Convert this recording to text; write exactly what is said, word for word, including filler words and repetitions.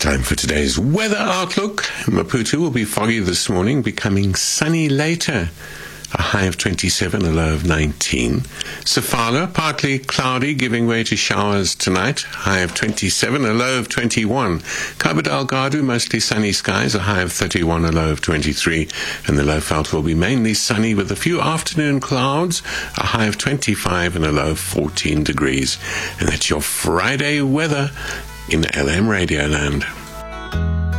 Time for today's weather outlook. Maputo will be foggy this morning, becoming sunny later. A high of twenty-seven, a low of nineteen. Sofala, partly cloudy, giving way to showers tonight. High of twenty-seven, a low of twenty-one. Cabo Delgado, mostly sunny skies, a high of thirty-one, a low of twenty-three. And the Lowveld will be mainly sunny with a few afternoon clouds, a high of twenty-five and a low of fourteen degrees. And that's your Friday weather in L M Radio Land.